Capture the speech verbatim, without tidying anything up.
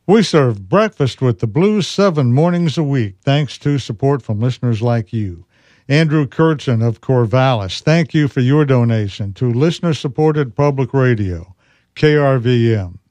We serve breakfast with the Blues seven mornings a week, thanks to support from listeners like you. Andrew Kirchen of Corvallis, thank you for your donation to listener-supported public radio, K R V M.